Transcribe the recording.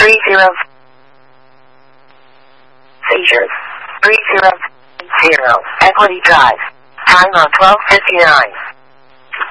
30. Seizures. 300. Equity Drive. Time on 12:59.